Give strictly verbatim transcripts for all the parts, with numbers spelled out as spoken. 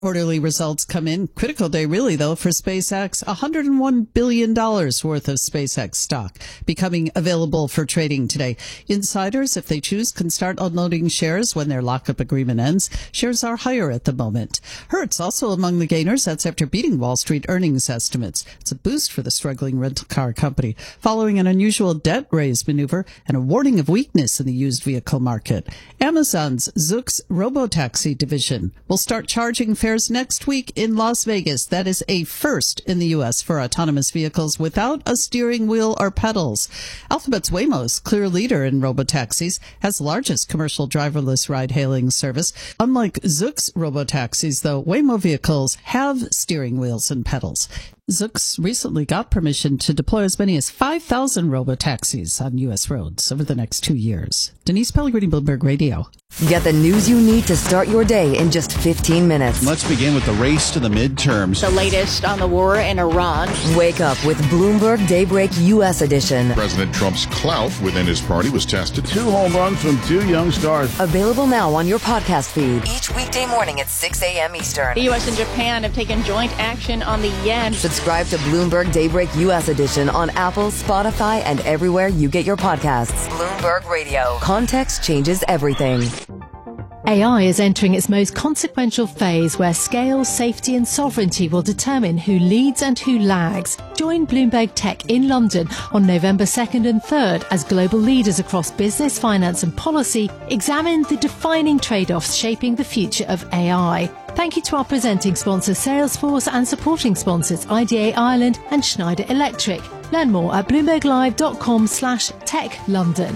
Quarterly results come in. Critical day, really, though, for SpaceX. one hundred one billion dollars worth of SpaceX stock becoming available for trading today. Insiders, if they choose, can start unloading shares when their lockup agreement ends. Shares are higher at the moment. Hertz also among the gainers. That's after beating Wall Street earnings estimates. It's a boost for the struggling rental car company, following an unusual debt raise maneuver and a warning of weakness in the used vehicle market. Amazon's Zoox Robotaxi division will start charging fares next week in Las Vegas. That is a first in the U S for autonomous vehicles without a steering wheel or pedals. Alphabet's Waymo's clear leader in robotaxis, has the largest commercial driverless ride-hailing service. Unlike Zoox robotaxis, though, Waymo vehicles have steering wheels and pedals. Zoox recently got permission to deploy as many as five thousand robotaxis on U S roads over the next two years. Denise Pellegrini, Bloomberg Radio. Get the news you need to start your day in just fifteen minutes. Let's begin with the race to the midterms. The latest on the war in Iran. Wake up with Bloomberg Daybreak U S edition. President Trump's clout within his party was tested. Two home runs from two young stars. Available now on your podcast feed. Each weekday morning at six a.m. Eastern. The U S and Japan have taken joint action on the yen. Subscribe to Bloomberg Daybreak U S edition on Apple, Spotify, and everywhere you get your podcasts. Bloomberg Radio. Context changes everything. A I is entering its most consequential phase where scale, safety and sovereignty will determine who leads and who lags. Join Bloomberg Tech in London on November second and third as global leaders across business, finance and policy examine the defining trade-offs shaping the future of A I. Thank you to our presenting sponsor Salesforce and supporting sponsors I D A Ireland and Schneider Electric. Learn more at bloomberglive.com slash tech London.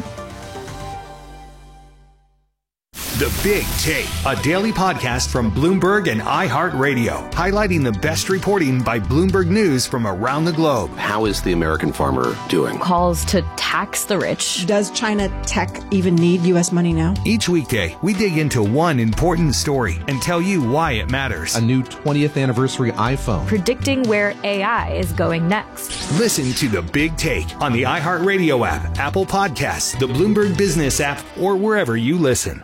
The Big Take, a daily podcast from Bloomberg and iHeartRadio, highlighting the best reporting by Bloomberg News from around the globe. How is the American farmer doing? Calls to tax the rich. Does China tech even need U S money now? Each weekday, we dig into one important story and tell you why it matters. A new twentieth anniversary iPhone. Predicting where A I is going next. Listen to The Big Take on the iHeartRadio app, Apple Podcasts, the Bloomberg Business app, or wherever you listen.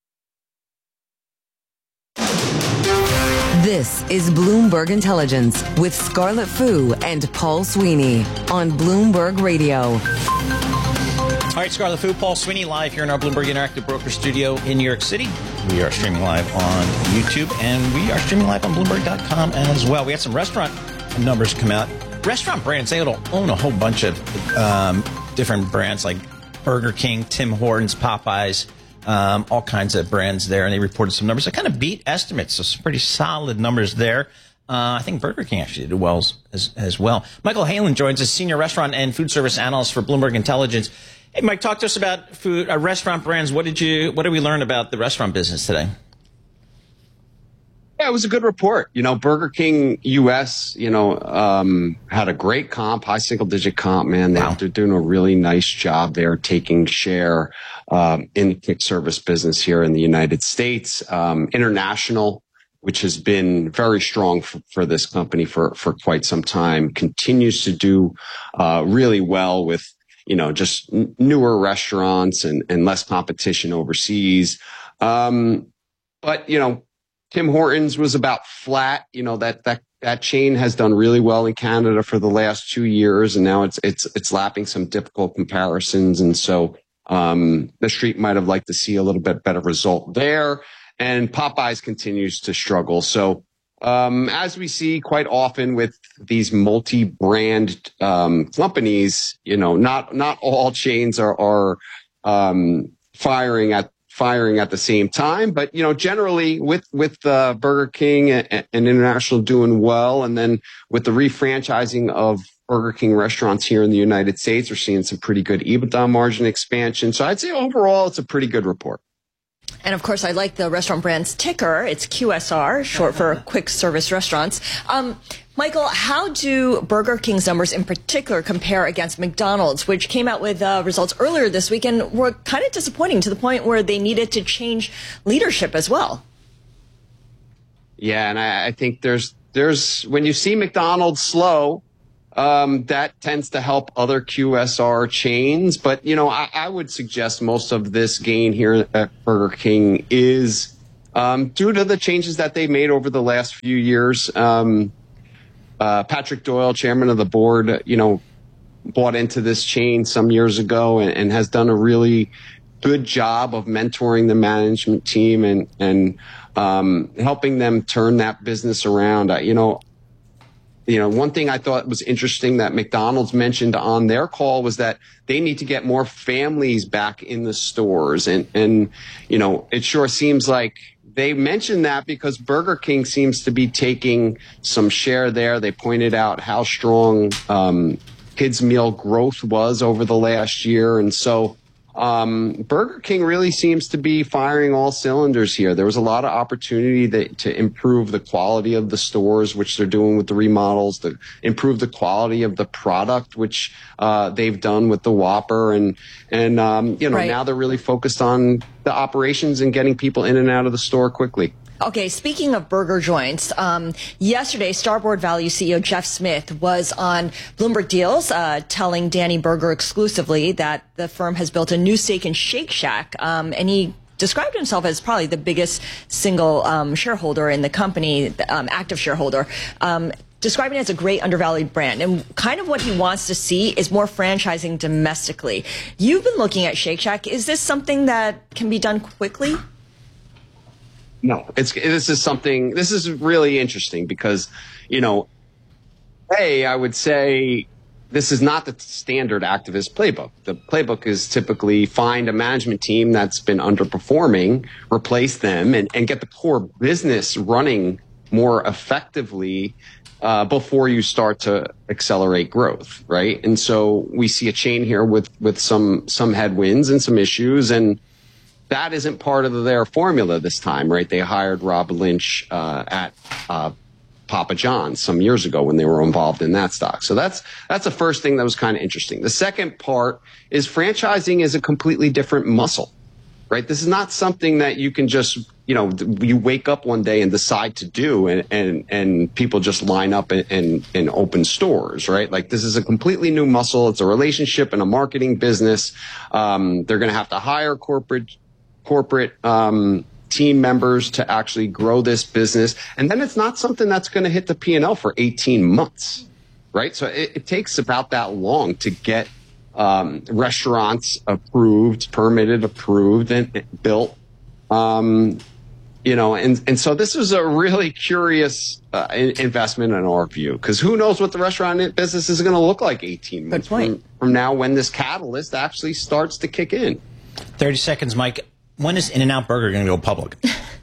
This is Bloomberg Intelligence with Scarlett Fu and Paul Sweeney on Bloomberg Radio. All right, Scarlett Fu, Paul Sweeney, live here in our Bloomberg Interactive Broker Studio in New York City. We are streaming live on YouTube, and we are streaming live on Bloomberg dot com as well. We had some restaurant numbers come out. Restaurant brands, they own a whole bunch of um, different brands like Burger King, Tim Hortons, Popeyes, Um, all kinds of brands there, and they reported some numbers that kind of beat estimates, so some pretty solid numbers there. Uh, I think Burger King actually did well as, as well. Michael Halen joins us, senior restaurant and food service analyst for Bloomberg Intelligence. Hey, Mike, talk to us about food, uh, restaurant brands. What did you, what did we learn about the restaurant business today? Yeah, it was a good report. You know, Burger King U S, you know, um, had a great comp, high single digit comp, man. They, wow. They're doing a really nice job there taking share um, in the quick service business here in the United States. Um, international, which has been very strong for, for this company for, for quite some time, continues to do uh, really well with, you know, just n- newer restaurants and, and less competition overseas. Um, but, you know, Tim Hortons was about flat. You know, that, that, that chain has done really well in Canada for the last two years. And now it's, it's, it's lapping some difficult comparisons. And so, um, the street might have liked to see a little bit better result there. And Popeyes continues to struggle. So, um, as we see quite often with these multi-brand, um, companies, you know, not, not all chains are, are, um, firing at, firing at the same time. But, you know, generally with, with, uh, Burger King and, and International doing well. And then with the refranchising of Burger King restaurants here in the United States, we're seeing some pretty good EBITDA margin expansion. So I'd say overall, it's a pretty good report. And of course, I like the restaurant brand's ticker. It's Q S R, short for quick service restaurants. Um, Michael, how do Burger King's numbers in particular compare against McDonald's, which came out with uh, results earlier this week and were kind of disappointing to the point where they needed to change leadership as well? Yeah, and I, I think there's there's when you see McDonald's slow, um, that tends to help other Q S R chains. But, you know, I, I would suggest most of this gain here at Burger King is um, due to the changes that they made over the last few years. Um, uh, Patrick Doyle, chairman of the board, you know, bought into this chain some years ago and, and has done a really good job of mentoring the management team and, and um, helping them turn that business around. Uh, you know, You know, one thing I thought was interesting that McDonald's mentioned on their call was that they need to get more families back in the stores. And, and you know, it sure seems like they mentioned that because Burger King seems to be taking some share there. They pointed out how strong um, kids' meal growth was over the last year. And so Um, Burger King really seems to be firing all cylinders here. There was a lot of opportunity that, to improve the quality of the stores, which they're doing with the remodels, to improve the quality of the product, which uh, they've done with the Whopper. And, and um, you know, right. now they're really focused on the operations and getting people in and out of the store quickly. Okay, speaking of burger joints, um, yesterday Starboard Value C E O Jeff Smith was on Bloomberg Deals, uh, telling Danny Berger exclusively that the firm has built a new steak and Shake Shack, um, and he described himself as probably the biggest single um, shareholder in the company, um, active shareholder. Um, describing it as a great undervalued brand. And kind of what he wants to see is more franchising domestically. You've been looking at Shake Shack. Is this something that can be done quickly? No, it's this is something. This is really interesting because, you know, hey, I would say this is not the standard activist playbook. The playbook is typically find a management team that's been underperforming, replace them, and, and get the core business running more effectively uh, before you start to accelerate growth, right? And so we see a chain here with with some some headwinds and some issues, and that isn't part of their formula this time, right? They hired Rob Lynch uh, at uh, Papa John's some years ago when they were involved in that stock. So that's that's the first thing that was kind of interesting. The second part is franchising is a completely different muscle, right? This is not something that you can just, you know, you wake up one day and decide to do and and, and people just line up and, and, and open stores, right? Like this is a completely new muscle. It's a relationship and a marketing business. Um, they're going to have to hire corporate corporate um, team members to actually grow this business. And then it's not something that's going to hit the P and L for eighteen months, right? So it, it takes about that long to get um, restaurants approved, permitted, approved, and, and built. Um, you know, and, and so this was a really curious uh, in, investment in our view, because who knows what the restaurant business is going to look like eighteen months from, from now when this catalyst actually starts to kick in. thirty seconds, Mike. When is In-N-Out Burger going to go public?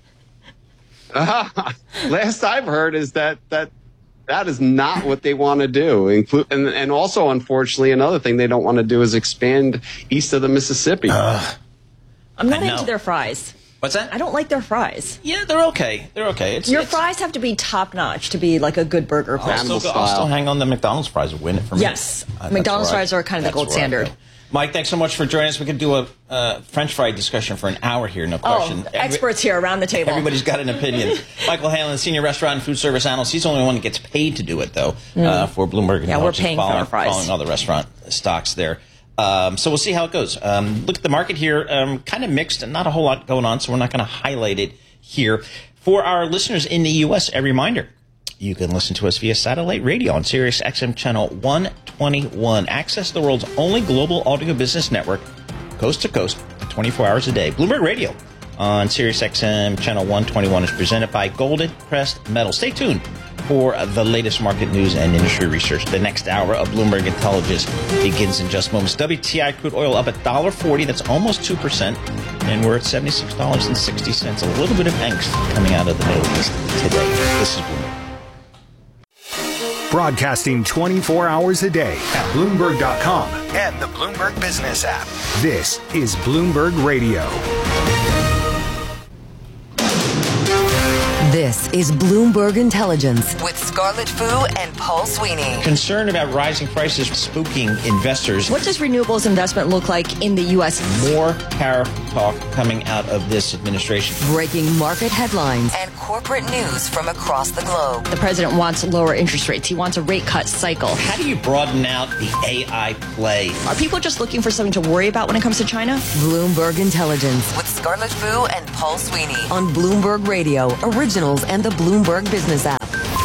uh, last I've heard is that that that is not what they want to do. Inclu- and, and also, unfortunately, another thing they don't want to do is expand east of the Mississippi. Uh, I'm not into their fries. What's that? I don't like their fries. Yeah, they're okay. They're okay. It's, Your it's, fries have to be top-notch to be like a good burger place. I'll still, go, I'll still hang on the McDonald's fries and win it for me. Yes. Uh, McDonald's fries are kind of the gold standard. Mike, thanks so much for joining us. We could do a uh, French fry discussion for an hour here, no question. Oh, experts here around the table. Everybody's got an opinion. Michael Hanlon, senior restaurant and food service analyst. He's the only one that gets paid to do it, though, mm. uh, for Bloomberg. Yeah, we're paying following, for our fries. Following all the restaurant stocks there. Um, so we'll see how it goes. Um, look at the market here, um, kind of mixed and not a whole lot going on, so we're not going to highlight it here. For our listeners in the U S, a reminder. You can listen to us via satellite radio on Sirius X M channel one twenty-one. Access the world's only global audio business network, coast to coast, twenty-four hours a day. Bloomberg Radio on Sirius X M channel one twenty-one is presented by Golden Pressed Metal. Stay tuned for the latest market news and industry research. The next hour of Bloomberg Intelligence begins in just moments. W T I crude oil up one dollar forty. That's almost two percent. And we're at seventy-six dollars and sixty cents. A little bit of angst coming out of the Middle East today. This is Bloomberg. Broadcasting twenty-four hours a day at Bloomberg dot com and the Bloomberg Business app. This is Bloomberg Radio. This is Bloomberg Intelligence with Scarlett Fu and Paul Sweeney. Concern about rising prices spooking investors. What does renewables investment look like in the U S? More tariff talk coming out of this administration. Breaking market headlines and corporate news from across the globe. The president wants lower interest rates. He wants a rate cut cycle. How do you broaden out the A I play? Are people just looking for something to worry about when it comes to China? Bloomberg Intelligence with Scarlett Fu and Paul Sweeney on Bloomberg Radio, Originals, and the Bloomberg Business app.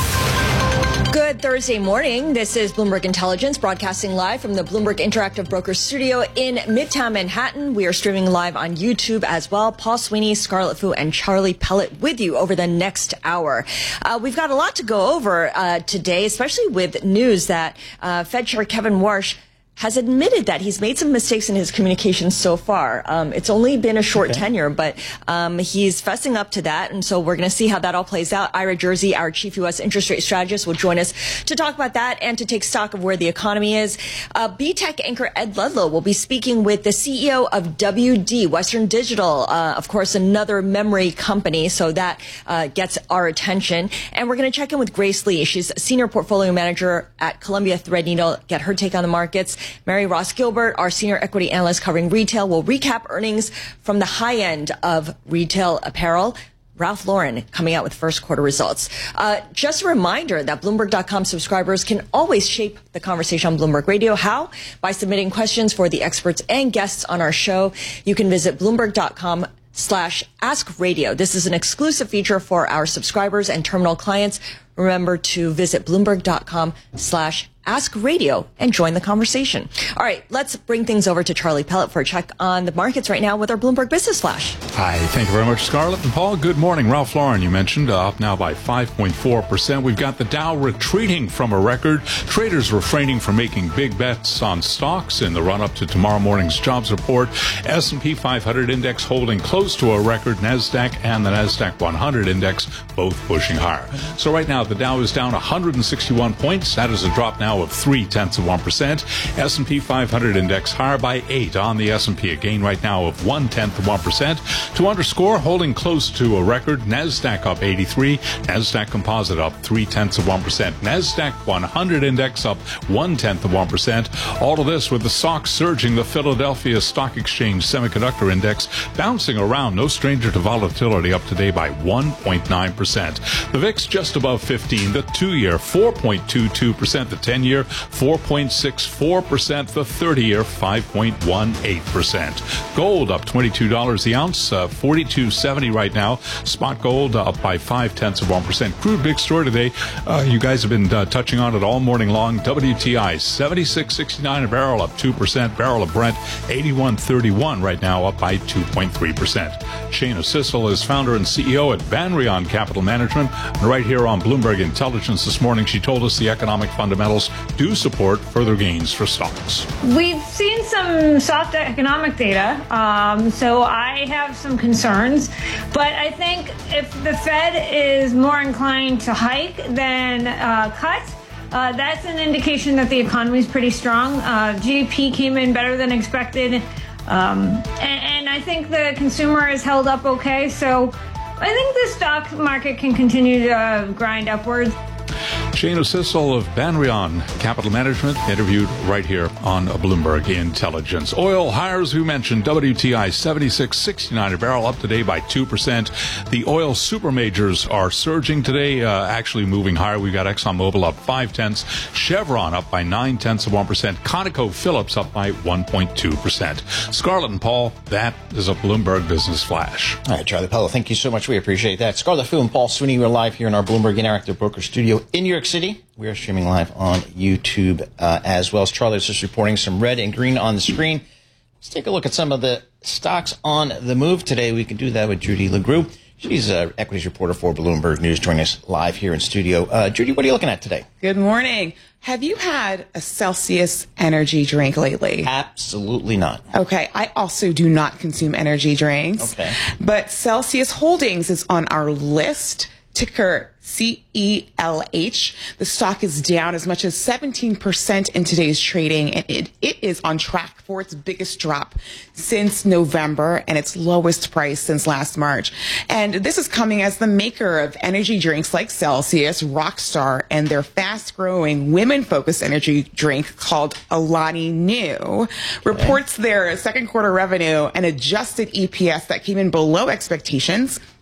Good Thursday morning. This is Bloomberg Intelligence, broadcasting live from the Bloomberg Interactive Brokers studio in Midtown Manhattan. We are streaming live on YouTube as well. Paul Sweeney, Scarlett Fu, and Charlie Pellet with you over the next hour. Uh, we've got a lot to go over uh, today, especially with news that uh, Fed Chair Kevin Warsh has admitted that he's made some mistakes in his communications so far. Um, it's only been a short okay. tenure, but um, he's fessing up to that. And so we're going to see how that all plays out. Ira Jersey, our chief U S interest rate strategist, will join us to talk about that and to take stock of where the economy is. Uh, B Tech anchor Ed Ludlow will be speaking with the C E O of W D, Western Digital, uh, of course, another memory company. So that uh, gets our attention. And we're going to check in with Grace Lee. She's senior portfolio manager at Columbia Threadneedle, get her take on the markets. Mary Ross Gilbert, our senior equity analyst covering retail, will recap earnings from the high end of retail apparel. Ralph Lauren coming out with first quarter results. Uh, just a reminder that Bloomberg dot com subscribers can always shape the conversation on Bloomberg Radio. How? By submitting questions for the experts and guests on our show. You can visit Bloomberg dot com slash ask radio. This is an exclusive feature for our subscribers and terminal clients. Remember to visit Bloomberg dot com slash ask radio and join the conversation. All right, let's bring things over to Charlie Pellet for a check on the markets right now with our Bloomberg Business Flash. Hi, thank you very much, Scarlett and Paul. Good morning. Ralph Lauren, you mentioned, uh, up now by five point four percent. We've got the Dow retreating from a record. Traders refraining from making big bets on stocks in the run-up to tomorrow morning's jobs report. S and P five hundred index holding close to a record. NASDAQ and the NASDAQ one hundred index both pushing higher. So right now, the Dow is down one hundred sixty-one points. That is a drop now of three tenths of one percent. S and P five hundred index higher by eight on the S and P, a gain right now of one tenth of one percent. To underscore, holding close to a record, NASDAQ up eighty-three, NASDAQ Composite up three tenths of one percent, NASDAQ one hundred index up one tenth of one percent. All of this with the S O X surging, the Philadelphia Stock Exchange Semiconductor Index bouncing around, no stranger to volatility, up today by one point nine percent. The V I X just above fifteen, the two-year four point two two percent, the ten-year four point six four percent, the thirty-year five point one eight percent. Gold up twenty-two dollars the ounce, uh, forty-two seventy right now. Spot gold uh, up by five tenths of one percent. Crude big story today. Uh, you guys have been uh, touching on it all morning long. W T I seventy-six sixty-nine a barrel, up two percent. Barrel of Brent eighty-one thirty-one right now, up by two point three percent. Shana Sissel is founder and C E O at Banrion Capital Management. And right here on Bloomberg Intelligence this morning, she told us the economic fundamentals do support further gains for stocks. We've seen some soft economic data, um, so I have some concerns. But I think if the Fed is more inclined to hike than uh, cut, Uh, that's an indication that the economy is pretty strong. Uh, G D P came in better than expected. Um, and, and I think the consumer has held up okay. So I think the stock market can continue to uh, grind upwards. Shana Sissel of Banrion Capital Management, interviewed right here on Bloomberg Intelligence. Oil higher, we mentioned, W T I seventy-six sixty-nine a barrel, up today by two percent. The oil super majors are surging today, uh, actually moving higher. We've got ExxonMobil up five tenths, Chevron up by nine tenths of one percent, ConocoPhillips up by one point two percent. Scarlett and Paul, that is a Bloomberg Business Flash. All right, Charlie Pellet, thank you so much. We appreciate that. Scarlett Fu and Paul Sweeney, we're live here in our Bloomberg Interactive Broker studio in New York City. We are streaming live on YouTube uh, as well as Charlie is just reporting some red and green on the screen. Let's take a look at some of the stocks on the move today. We can do that with Judy LeGroux. She's an equities reporter for Bloomberg News, joining us live here in studio. Uh, Judy, what are you looking at today? Good morning. Have you had a Celsius energy drink lately? Absolutely not. Okay. I also do not consume energy drinks. Okay. But Celsius Holdings is on our list. Ticker C E L H. The stock is down as much as seventeen percent in today's trading, and it, it is on track for its biggest drop since November and its lowest price since last March. And this is coming as the maker of energy drinks like Celsius, Rockstar, and their fast-growing women-focused energy drink called Alani Nu reports their second quarter revenue and adjusted E P S that came in below expectations.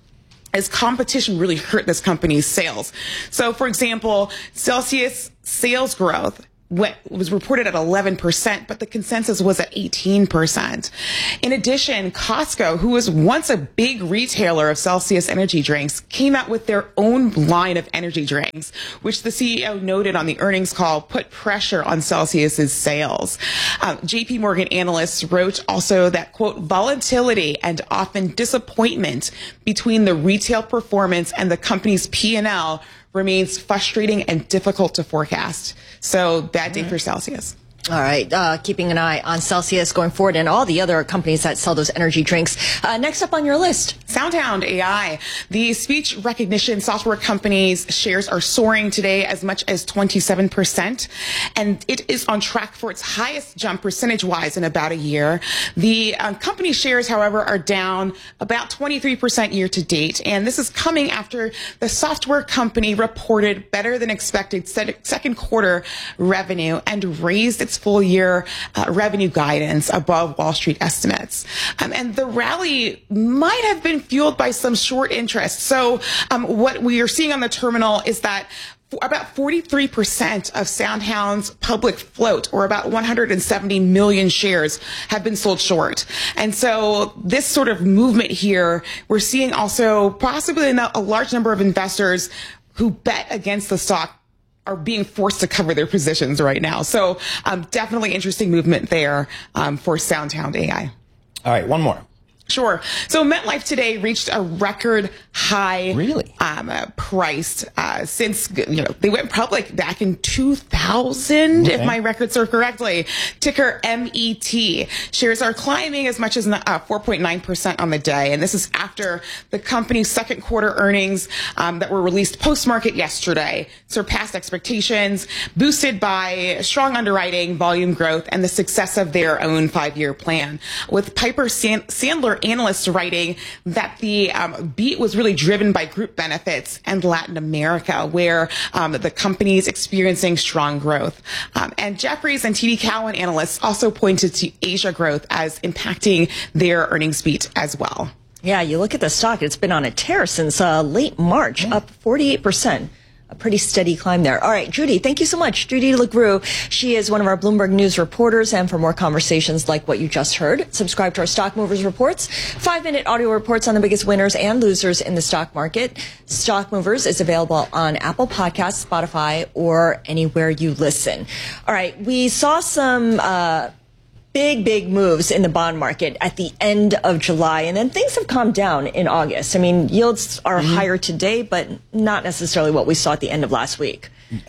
as competition really hurt this company's sales. So, for example, Celsius sales growth Went, was reported at eleven percent, but the consensus was at eighteen percent. In addition, Costco, who was once a big retailer of Celsius energy drinks, came out with their own line of energy drinks, which the C E O noted on the earnings call put pressure on Celsius's sales. Um, J P Morgan analysts wrote also that, quote, volatility and often disappointment between the retail performance and the company's P and L remains frustrating and difficult to forecast. So bad day for Celsius. All right. Uh, keeping an eye on Celsius going forward and all the other companies that sell those energy drinks. Uh, next up on your list. SoundHound A I. The speech recognition software company's shares are soaring today as much as twenty-seven percent. And it is on track for its highest jump percentage-wise in about a year. The uh, company shares, however, are down about twenty-three percent year to date. And this is coming after the software company reported better than expected second quarter revenue and raised its full year uh, revenue guidance above Wall Street estimates. Um, and the rally might have been fueled by some short interest. So um, what we are seeing on the terminal is that about forty-three percent of SoundHound's public float, or about one hundred seventy million shares, have been sold short. And so this sort of movement here, we're seeing also possibly a large number of investors who bet against the stock are being forced to cover their positions right now. So um, definitely interesting movement there um, for SoundHound A I. All right, one more. Sure. So MetLife today reached a record high really? um, uh, price uh, since, you know, they went public back in two thousand, okay. if my records are correctly. Ticker M E T. Shares are climbing as much as uh, four point nine percent on the day. And this is after the company's second quarter earnings um, that were released post-market yesterday surpassed expectations, boosted by strong underwriting, volume growth, and the success of their own five-year plan. With Piper San- Sandler analysts writing that the um, beat was really driven by group benefits and Latin America, where um, the company is experiencing strong growth. Um, and Jefferies and T D Cowen analysts also pointed to Asia growth as impacting their earnings beat as well. Yeah, you look at the stock, it's been on a tear since uh, late March, yeah. up forty-eight percent. A pretty steady climb there. All right, Judy, thank you so much. Judy LeGroux, she is one of our Bloomberg News reporters, and for more conversations like what you just heard, subscribe to our Stock Movers reports, five-minute audio reports on the biggest winners and losers in the stock market. Stock Movers is available on Apple Podcasts, Spotify, or anywhere you listen. All right, we saw some uh big, big moves in the bond market at the end of July, and then things have calmed down in August. I mean, yields are mm-hmm. higher today, but not necessarily what we saw at the end of last week.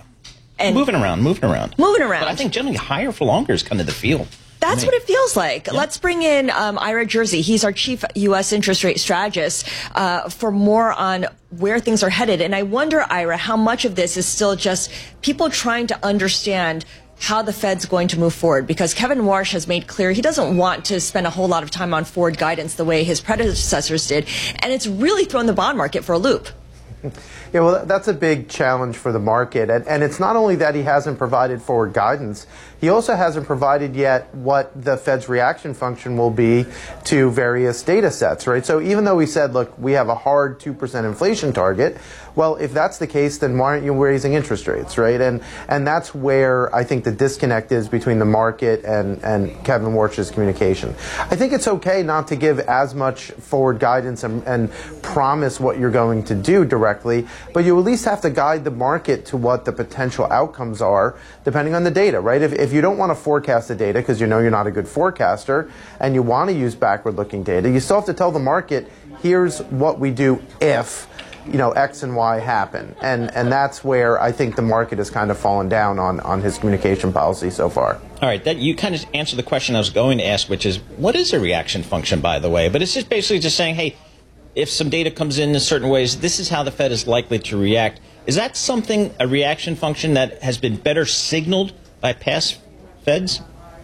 And moving around, moving around. Moving around. But I think generally higher for longer is kind of the feel. That's what it feels like. Yeah. Let's bring in um, Ira Jersey. He's our chief U S interest rate strategist uh, for more on where things are headed. And I wonder, Ira, how much of this is still just people trying to understand how the Fed's going to move forward, because Kevin Warsh has made clear he doesn't want to spend a whole lot of time on forward guidance the way his predecessors did, and it's really thrown the bond market for a loop. Yeah, well, that's a big challenge for the market. And, and it's not only that he hasn't provided forward guidance, he also hasn't provided yet what the Fed's reaction function will be to various data sets, right? So even though we said, look, we have a hard two percent inflation target, well, if that's the case, then why aren't you raising interest rates, right? And and that's where I think the disconnect is between the market and, and Kevin Warsh's communication. I think it's okay not to give as much forward guidance and, and promise what you're going to do directly, but you at least have to guide the market to what the potential outcomes are depending on the data, right? If, if you don't want to forecast the data because you know you're not a good forecaster and you want to use backward-looking data, you still have to tell the market, here's what we do if, you know, X and Y happen. And and that's where I think the market has kind of fallen down on, on his communication policy so far. All right, that you kind of answered the question I was going to ask, which is, what is a reaction function, by the way? But it's just basically just saying, hey, if some data comes in in certain ways, this is how the Fed is likely to react. Is that something, a reaction function that has been better signaled by past Feds?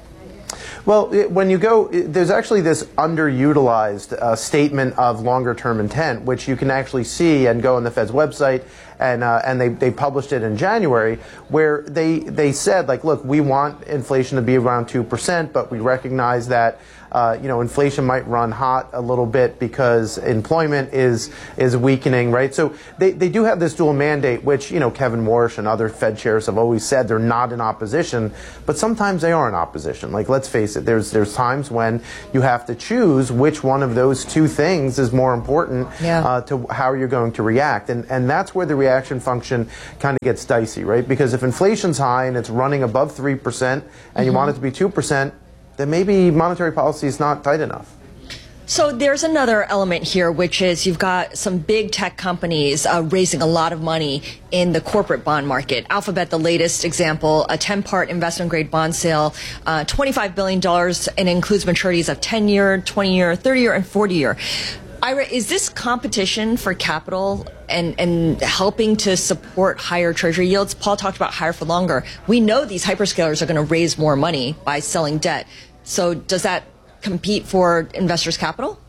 Well, it, when you go, it, there's actually this underutilized uh, statement of longer-term intent, which you can actually see and go on the Fed's website, and uh, and they, they published it in January, where they they said, like, look, we want inflation to be around two percent, but we recognize that uh, you know, inflation might run hot a little bit because employment is is weakening, right? So they, they do have this dual mandate, which, you know, Kevin Warsh and other Fed chairs have always said they're not in opposition, but sometimes they are in opposition. Like, let's face it, there's there's times when you have to choose which one of those two things is more important yeah. uh, to how you're going to react. And, and that's where the reaction function kind of gets dicey, right? Because if inflation's high and it's running above three percent and mm-hmm. you want it to be two percent, then maybe monetary policy is not tight enough. So there's another element here, which is you've got some big tech companies uh, raising a lot of money in the corporate bond market. Alphabet, the latest example, a ten-part investment-grade bond sale, uh, twenty-five billion dollars, and includes maturities of ten-year, twenty-year, thirty-year, and forty-year. Ira, is this competition for capital and, and helping to support higher treasury yields? Paul talked about higher for longer. We know these hyperscalers are going to raise more money by selling debt. So does that compete for investors' capital?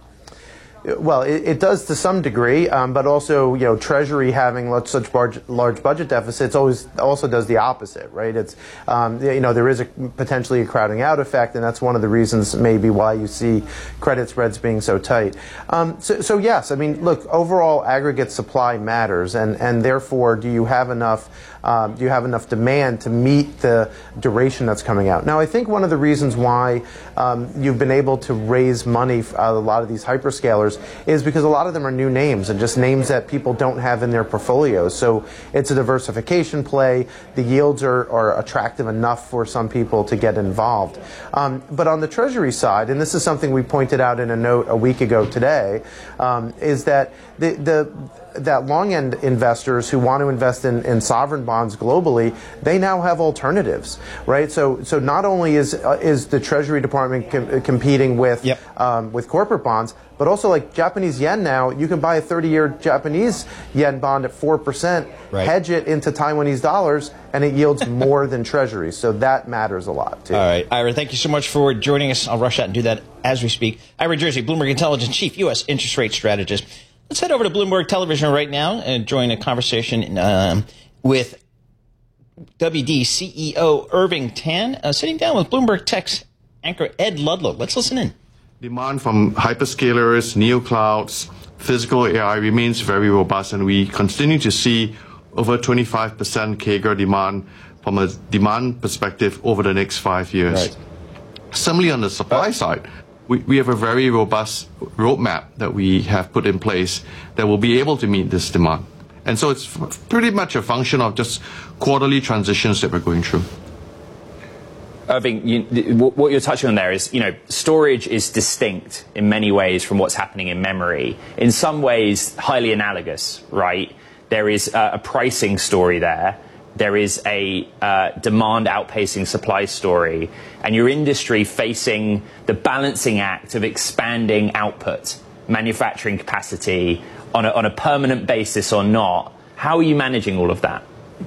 Well, it, it does to some degree, um, but also, you know, Treasury having such large, large budget deficits always also does the opposite, right? It's, um, you know, there is a, potentially a crowding out effect, and that's one of the reasons maybe why you see credit spreads being so tight. Um, so, so yes, I mean, look, overall aggregate supply matters, and, and therefore, do you have enough? Um, do you have enough demand to meet the duration that's coming out? Now, I think one of the reasons why um, you've been able to raise money out of a lot of these hyperscalers is because a lot of them are new names and just names that people don't have in their portfolios. So it's a diversification play. The yields are, are attractive enough for some people to get involved. Um, but on the Treasury side, and this is something we pointed out in a note a week ago today, um, is that the, the that long-end investors who want to invest in, in sovereign bonds globally, they now have alternatives, right? So, so not only is uh, is the Treasury Department com competing with yep. um, with corporate bonds, but also like Japanese yen now, you can buy a thirty-year Japanese yen bond at four percent, right. hedge it into Taiwanese dollars, and it yields more than Treasuries. So that matters a lot, too. All right. Ira, thank you so much for joining us. I'll rush out and do that as we speak. Ira Jersey, Bloomberg Intelligence Chief U S Interest Rate Strategist. Let's head over to Bloomberg Television right now and join a conversation um, with W D C E O Irving Tan, uh, sitting down with Bloomberg Tech's anchor Ed Ludlow. Let's listen in. Demand from hyperscalers, neoclouds, physical A I remains very robust, and we continue to see over twenty-five percent C A G R demand from a demand perspective over the next five years. Right. Similarly, on the supply side, we, we have a very robust roadmap that we have put in place that will be able to meet this demand. And so it's pretty much a function of just quarterly transitions that we're going through. Irving, you, what you're touching on there is, you know, storage is distinct in many ways from what's happening in memory. In some ways, highly analogous, right? There is a, a pricing story there. There is a uh, demand outpacing supply story, and your industry facing the balancing act of expanding output, manufacturing capacity on a, on a permanent basis or not. How are you managing all of that?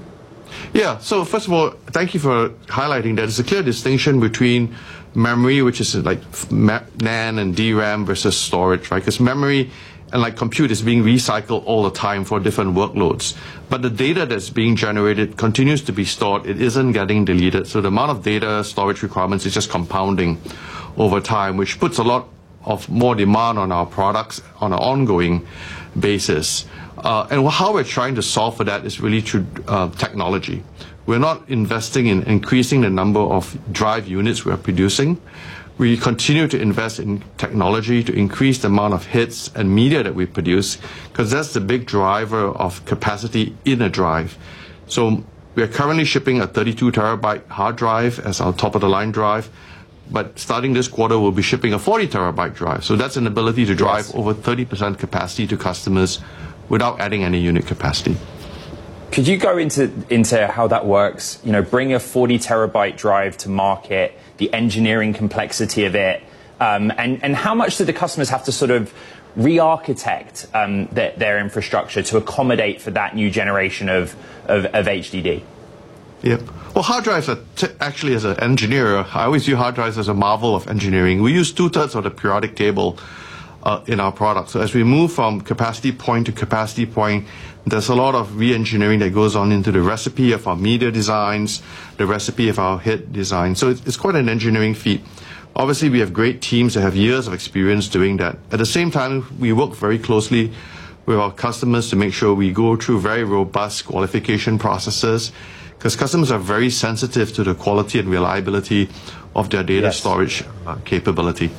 Yeah, so first of all, thank you for highlighting that. There's a clear distinction between memory, which is like N A N and D RAM, versus storage, right? Because memory and like compute is being recycled all the time for different workloads. But the data that's being generated continues to be stored. It isn't getting deleted. So the amount of data storage requirements is just compounding over time, which puts a lot of more demand on our products on an ongoing basis. Uh, and how we're trying to solve for that is really through uh, technology. We're not investing in increasing the number of drive units we're producing. We continue to invest in technology to increase the amount of hits and media that we produce, because that's the big driver of capacity in a drive. So we are currently shipping a thirty-two terabyte hard drive as our top-of-the-line drive, but starting this quarter, we'll be shipping a forty terabyte drive. So that's an ability to drive yes. over thirty percent capacity to customers without adding any unit capacity. Could you go into into how that works? You know, bring a forty terabyte drive to market, the engineering complexity of it, um, and and how much do the customers have to sort of re-architect um, their, their infrastructure to accommodate for that new generation of of, of H D D? Yep. Well, hard drives are t actually, as an engineer, I always view hard drives as a marvel of engineering. We use two thirds of the periodic table uh, in our product. So as we move from capacity point to capacity point, there's a lot of re-engineering that goes on into the recipe of our media designs, the recipe of our hit design. So it's, it's quite an engineering feat. Obviously, we have great teams that have years of experience doing that. At the same time, we work very closely with our customers to make sure we go through very robust qualification processes, because customers are very sensitive to the quality and reliability of their data yes. storage uh, capability.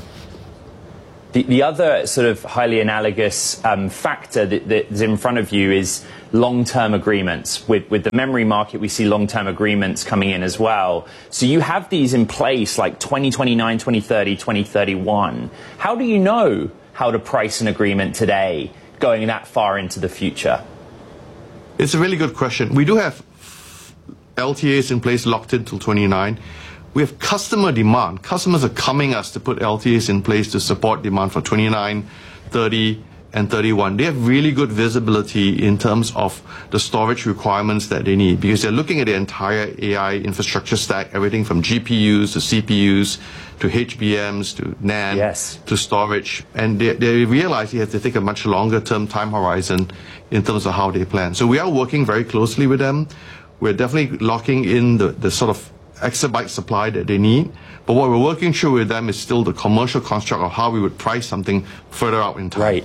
The, the other sort of highly analogous um, factor that, that's in front of you is long-term agreements. With, with the memory market, we see long-term agreements coming in as well. So you have these in place like twenty twenty-nine, twenty thirty, twenty thirty-one. How do you know how to price an agreement today going that far into the future? It's a really good question. We do have L T As in place locked in till twenty-nine. We have customer demand. Customers are coming us to put L T As in place to support demand for twenty-nine, thirty, and thirty-one. They have really good visibility in terms of the storage requirements that they need, because they're looking at the entire A I infrastructure stack, everything from G P Us to C P Us to H B Ms to N A N yes. to storage. And they, they realize they have to take a much longer term time horizon in terms of how they plan. So we are working very closely with them. We're definitely locking in the, the sort of exabyte supply that they need. But what we're working through with them is still the commercial construct of how we would price something further out in time. Right.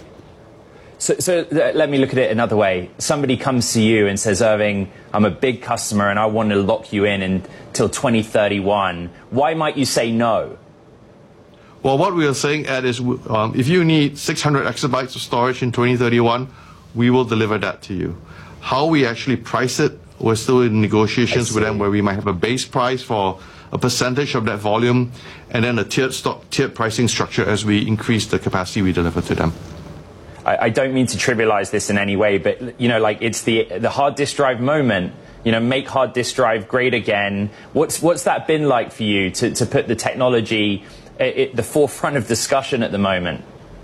So, so let me look at it another way. Somebody comes to you and says, Irving, I'm a big customer and I want to lock you in until twenty thirty-one. Why might you say no? Well, what we are saying, Ed, is um, if you need six hundred exabytes of storage in twenty thirty-one, we will deliver that to you. How we actually price it, we're still in negotiations with them, where we might have a base price for a percentage of that volume, and then a tiered, stock, tiered pricing structure as we increase the capacity we deliver to them. I, I don't mean to trivialize this in any way, but, you know, like it's the, the hard disk drive moment. You know, make hard disk drive great again. What's, what's that been like for you to, to put the technology at, at the forefront of discussion at the moment?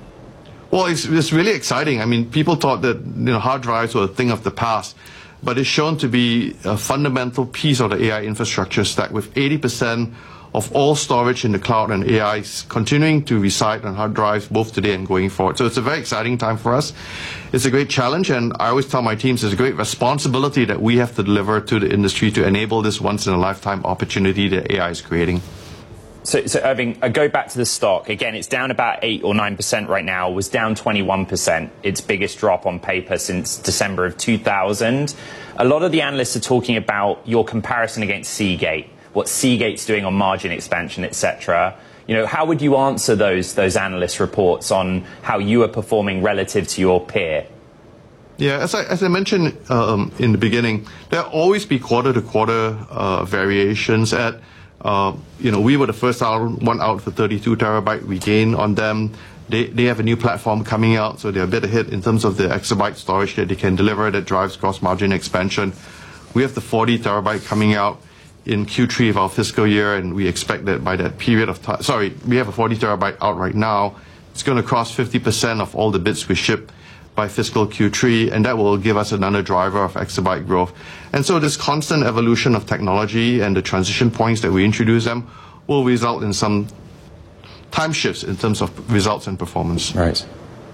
Well, it's, it's really exciting. I mean, people thought that, you know, hard drives were a thing of the past, but it's shown to be a fundamental piece of the A I infrastructure stack, with eighty percent of all storage in the cloud and A I continuing to reside on hard drives both today and going forward. So it's a very exciting time for us. It's a great challenge, and I always tell my teams it's a great responsibility that we have to deliver to the industry to enable this once-in-a-lifetime opportunity that A I is creating. So, so Irving, I go back to the stock. Again, it's down about eight or nine percent right now. It was down twenty-one percent, its biggest drop on paper since December of two thousand. A lot of the analysts are talking about your comparison against Seagate, what Seagate's doing on margin expansion, et cetera. You know, how would you answer those those analyst reports on how you are performing relative to your peer? Yeah, as I, as I mentioned um, in the beginning, there'll always be quarter-to-quarter uh, variations at. Uh, you know, we were the first out, one out for thirty-two terabyte. We gained on them. They, they have a new platform coming out, so they're a bit ahead in terms of the exabyte storage that they can deliver that drives gross margin expansion. We have the forty terabyte coming out in Q three of our fiscal year, and we expect that by that period of time, sorry, we have a forty terabyte out right now. It's going to cross fifty percent of all the bits we ship by fiscal Q three, and that will give us another driver of exabyte growth. And so this constant evolution of technology and the transition points that we introduce them will result in some time shifts in terms of results and performance. Right.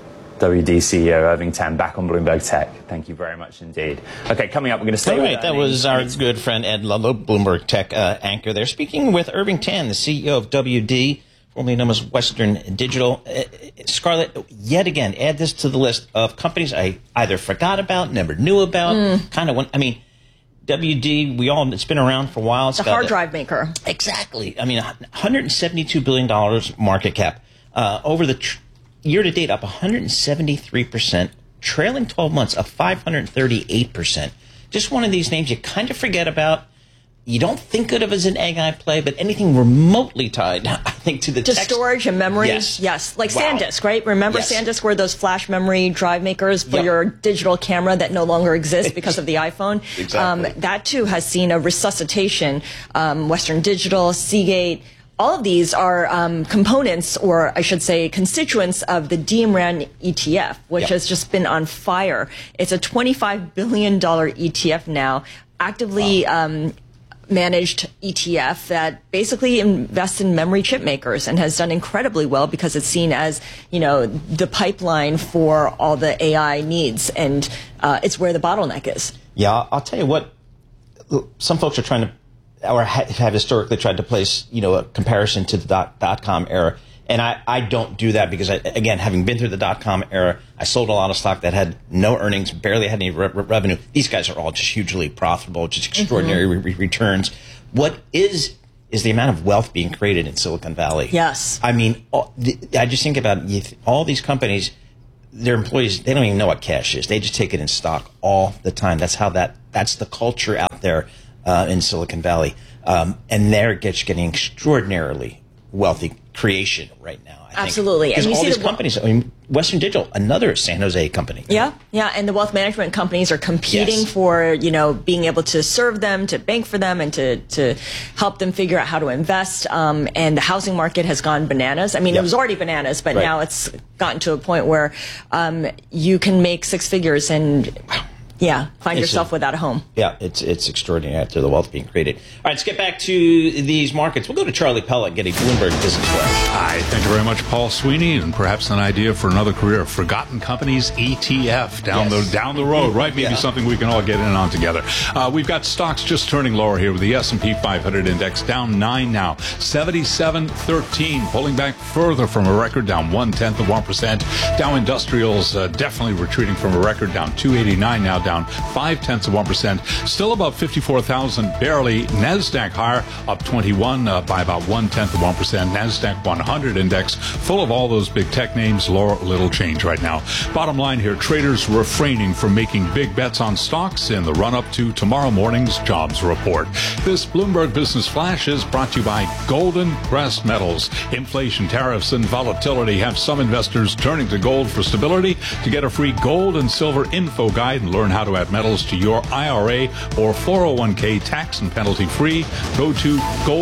W D C E O Irving Tan back on Bloomberg Tech. Thank you very much indeed. Okay, coming up, we're going to stay All with right, that was our good friend Ed Ludlow, Bloomberg Tech uh, anchor there, speaking with Irving Tan, the C E O of W D, formerly known as Western Digital. Uh, Scarlett, yet again, add this to the list of companies I either forgot about, never knew about, mm. kind of went, I mean, W D, we all, it's been around for a while. It's the hard drive maker. Exactly. I mean, one hundred seventy-two billion dollars market cap. Uh, over the tr- year to date, up one hundred seventy-three percent. Trailing twelve months, up five hundred thirty-eight percent. Just one of these names you kind of forget about. You don't think of it as an A I play, but anything remotely tied, I think, to the to text. storage and memory. Yes, yes. Like wow. SanDisk, right? Remember yes. SanDisk were those flash memory drive makers for yep. your digital camera that no longer exists because of the iPhone. Exactly. Um, that too has seen a resuscitation. Um, Western Digital, Seagate. All of these are um, components, or I should say constituents, of the D M R A N E T F, which yep. has just been on fire. It's a twenty-five billion dollars E T F now, actively wow. um, managed E T F that basically invests in memory chip makers and has done incredibly well because it's seen as, you know, the pipeline for all the A I needs, and uh, it's where the bottleneck is. Yeah, I'll tell you what, some folks are trying to or have historically tried to place, you know, a comparison to the dot, dot-com era. And I, I don't do that because, I, again, having been through the dot-com era, I sold a lot of stock that had no earnings, barely had any re- revenue. These guys are all just hugely profitable, just extraordinary mm-hmm. re- returns. What is is the amount of wealth being created in Silicon Valley? Yes. I mean, all, the, I just think about all these companies, their employees, they don't even know what cash is. They just take it in stock all the time. That's how that, that's the culture out there uh, in Silicon Valley. Um, and they're get, getting extraordinarily wealthy creation right now. I Absolutely. Because and you all see these the, companies, I mean, Western Digital, another San Jose company. Yeah, yeah. And the wealth management companies are competing yes. for, you know, being able to serve them, to bank for them, and to, to help them figure out how to invest. Um, and the housing market has gone bananas. I mean, yep. it was already bananas, but right. now it's gotten to a point where um, you can make six figures and... Yeah, find it's yourself a, without a home. Yeah, it's it's extraordinary after the wealth being created. All right, let's get back to these markets. We'll go to Charlie Pella and get a Bloomberg Business Flash. Hi, thank you very much, Paul Sweeney, and perhaps an idea for another career. Forgotten Companies E T F down yes. the down the road, right? Maybe yeah. something we can all get in on together. Uh, we've got stocks just turning lower here with the S and P five hundred index down nine now, seventy-seven thirteen, pulling back further from a record, down one tenth of one percent. Dow Industrials uh, definitely retreating from a record, down two eighty-nine now, down five tenths of one percent. Still above fifty-four thousand, barely. NASDAQ higher, up twenty-one uh, by about one tenth of one percent. NASDAQ one hundred index, full of all those big tech names, lower, little change right now. Bottom line here, traders refraining from making big bets on stocks in the run-up to tomorrow morning's jobs report. This Bloomberg Business Flash is brought to you by Golden Crest Metals. Inflation, tariffs, and volatility have some investors turning to gold for stability. To get a free gold and silver info guide and learn how to add metals to your I R A or four oh one k tax and penalty free, go to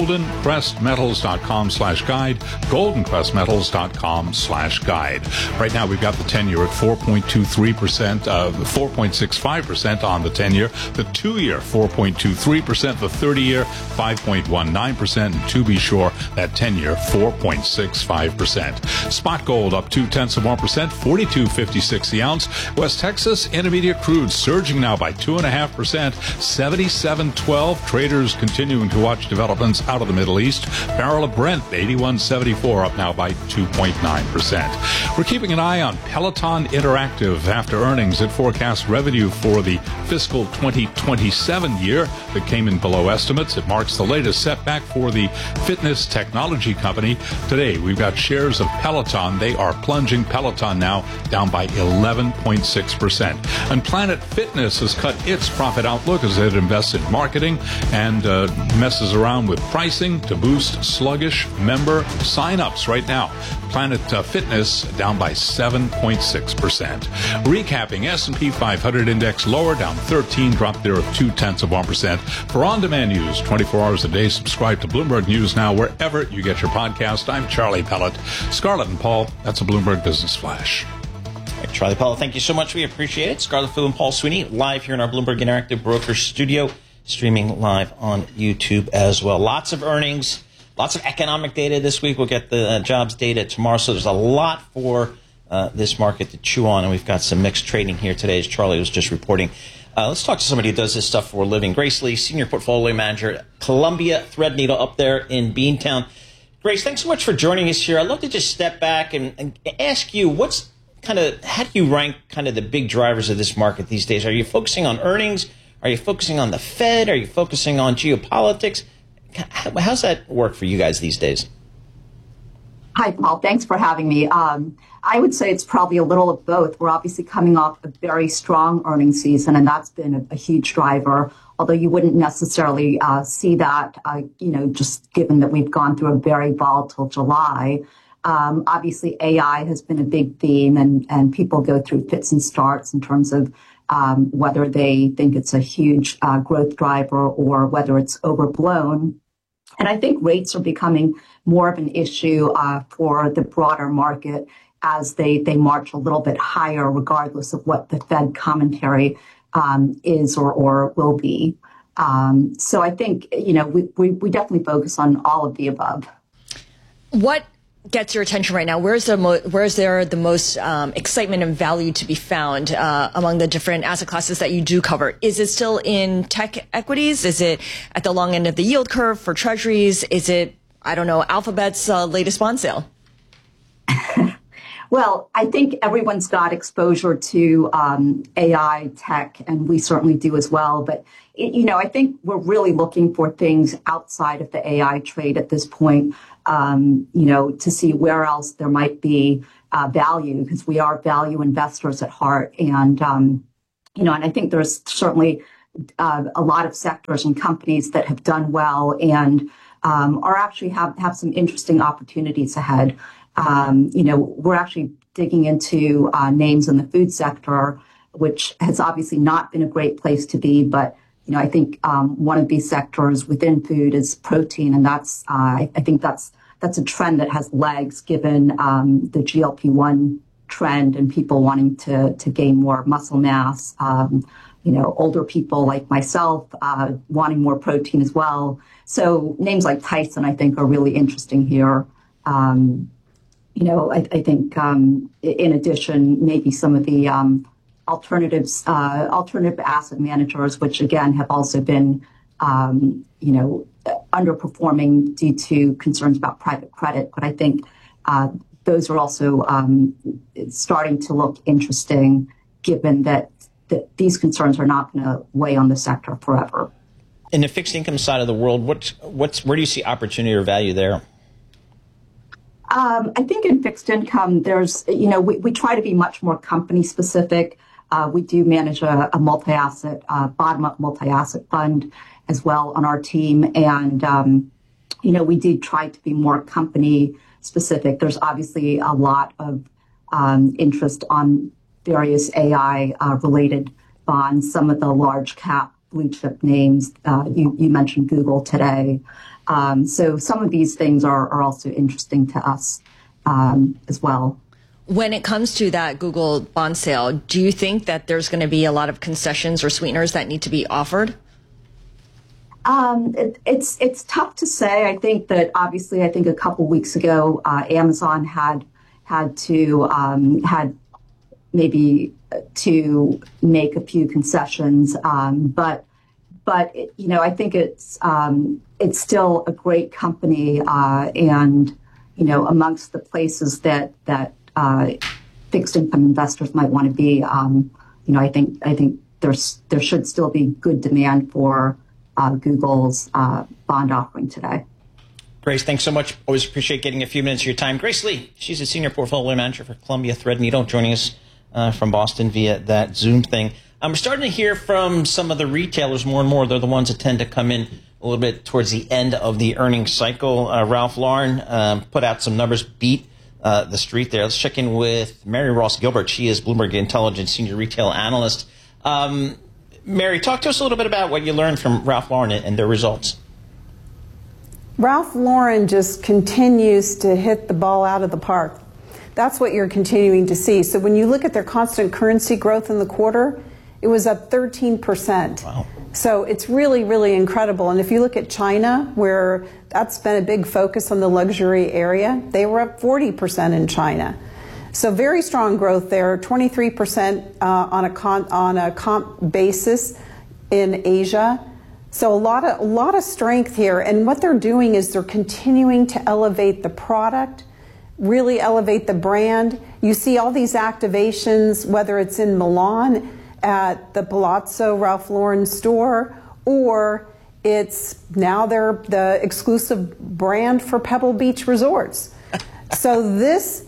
goldencrestmetals.com slash guide, goldencrestmetals.com slash guide. Right now we've got the ten-year at four point two three percent, uh, four point six five percent on the ten-year, the two-year four point two three percent, the thirty-year five point one nine percent, and to be sure, that ten-year four point six five percent. Spot gold up two tenths of one percent, forty-two fifty-six the ounce. West Texas Intermediate crude surging now by two point five percent, seventy-seven twelve. Traders continuing to watch developments out of the Middle East. Barrel of Brent, eighty-one seventy-four, up now by two point nine percent. We're keeping an eye on Peloton Interactive. After earnings, it forecasts revenue for the fiscal twenty twenty-seven year that came in below estimates. It marks the latest setback for the fitness technology company. Today, we've got shares of Peloton. They are plunging. Peloton now down by eleven point six percent. And Planet Fitness has cut its profit outlook as it invests in marketing and uh, messes around with pricing to boost sluggish member sign-ups right now. Planet uh, Fitness down by seven point six percent. Recapping, S and P five hundred index lower, down thirteen, dropped there of two tenths of one percent. For on-demand news, twenty-four hours a day, subscribe to Bloomberg News Now wherever you get your podcast. I'm Charlie Pellet. Scarlett and Paul, that's a Bloomberg Business Flash. Charlie Powell, thank you so much. We appreciate it. Scarlett Fu and Paul Sweeney live here in our Bloomberg Interactive Broker Studio, streaming live on YouTube as well. Lots of earnings, lots of economic data this week. We'll get the uh, jobs data tomorrow. So there's a lot for uh, this market to chew on, and we've got some mixed trading here today, as Charlie was just reporting. Uh, let's talk to somebody who does this stuff for a living. Grace Lee, Senior Portfolio Manager at Columbia Threadneedle up there in Beantown. Grace, thanks so much for joining us here. I'd love to just step back and, and ask you, what's kind of, how do you rank kind of the big drivers of this market these days? Are you focusing on earnings? Are you focusing on the Fed? Are you focusing on geopolitics? How's that work for you guys these days? Hi, Paul. Thanks for having me. Um, I would say it's probably a little of both. We're obviously coming off a very strong earnings season, and that's been a, a huge driver, although you wouldn't necessarily uh, see that, uh, you know, just given that we've gone through a very volatile July. Um, obviously, A I has been a big theme, and, and people go through fits and starts in terms of um, whether they think it's a huge uh, growth driver or whether it's overblown. And I think rates are becoming more of an issue uh, for the broader market as they, they march a little bit higher, regardless of what the Fed commentary um, is or, or will be. Um, so I think, you know, we, we, we definitely focus on all of the above. What gets your attention right now? Where's the mo- where's there the most um, excitement and value to be found uh, among the different asset classes that you do cover? Is it still in tech equities? Is it at the long end of the yield curve for treasuries? Is it, I don't know, Alphabet's uh, latest bond sale? Well, I think everyone's got exposure to um, A I tech, and we certainly do as well. But, it, you know, I think we're really looking for things outside of the A I trade at this point, um, you know, to see where else there might be uh, value, because we are value investors at heart. And, um, you know, and I think there's certainly uh, a lot of sectors and companies that have done well and um, are actually have, have some interesting opportunities ahead. Um, you know, we're actually digging into uh, names in the food sector, which has obviously not been a great place to be. But, you know, I think um, one of these sectors within food is protein. And that's, uh, I, I think that's that's a trend that has legs given um, the G L P one trend and people wanting to, to gain more muscle mass. Um, you know, older people like myself uh, wanting more protein as well. So names like Tyson, I think, are really interesting here. Um, You know, I, I think um, in addition, maybe some of the um, alternatives, uh, alternative asset managers, which again have also been, um, you know, underperforming due to concerns about private credit. But I think uh, those are also um, starting to look interesting, given that, that these concerns are not going to weigh on the sector forever. In the fixed income side of the world, what, what's where do you see opportunity or value there? Um, I think in fixed income, there's, you know, we, we try to be much more company specific. Uh, we do manage a, a multi-asset, uh, bottom-up multi-asset fund as well on our team. And, um, you know, we do try to be more company specific. There's obviously a lot of um, interest on various A I uh, related bonds, some of the large cap blue chip names. Uh, you, you mentioned Google today. Um, so some of these things are, are also interesting to us um, as well. When it comes to that Google bond sale, do you think that there's going to be a lot of concessions or sweeteners that need to be offered? Um, it, it's it's tough to say. I think that obviously, I think a couple weeks ago, uh, Amazon had had to um, had maybe to make a few concessions, um, but. But, it, you know, I think it's um, it's still a great company. Uh, and, you know, amongst the places that that uh, fixed income investors might want to be, um, you know, I think I think there's there should still be good demand for uh, Google's uh, bond offering today. Grace, thanks so much. Always appreciate getting a few minutes of your time. Grace Lee, she's a senior portfolio manager for Columbia Threadneedle, joining us uh, from Boston via that Zoom thing. Um, we're starting to hear from some of the retailers more and more. They're the ones that tend to come in a little bit towards the end of the earnings cycle. Uh, Ralph Lauren um, put out some numbers, beat uh, the street there. Let's check in with Mary Ross Gilbert. She is Bloomberg Intelligence Senior Retail Analyst. Um, Mary, talk to us a little bit about what you learned from Ralph Lauren and their results. Ralph Lauren just continues to hit the ball out of the park. That's what you're continuing to see. So when you look at their constant currency growth in the quarter, it was up thirteen percent. Wow. So it's really, really incredible. And if you look at China, where that's been a big focus on the luxury area, they were up forty percent in China. So very strong growth there, twenty-three percent uh, on a con- on a comp basis in Asia. So a lot of a lot of strength here. And what they're doing is they're continuing to elevate the product, really elevate the brand. You see all these activations, whether it's in Milan at the Palazzo Ralph Lauren store, or it's now they're the exclusive brand for Pebble Beach Resorts. So this,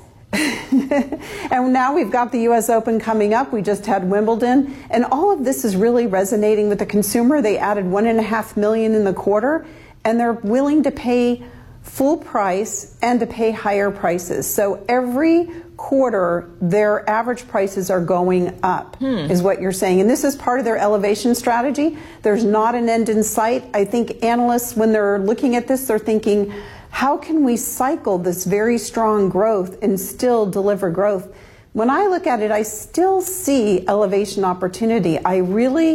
and now we've got the U S Open coming up. We just had Wimbledon, and all of this is really resonating with the consumer. They added one and a half million in the quarter, and they're willing to pay full price and to pay higher prices. So every quarter, their average prices are going up, hmm. is what you're saying. And this is part of their elevation strategy. There's not an end in sight. I think analysts, when they're looking at this, they're thinking, how can we cycle this very strong growth and still deliver growth? When I look at it, I still see elevation opportunity. I really